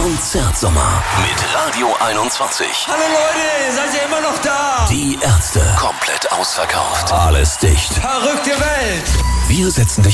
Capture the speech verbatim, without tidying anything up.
Konzertsommer mit Radio einundzwanzig. Hallo Leute, seid ihr immer noch da? Die Ärzte. Komplett ausverkauft. Alles dicht. Verrückte Welt. Wir setzen dich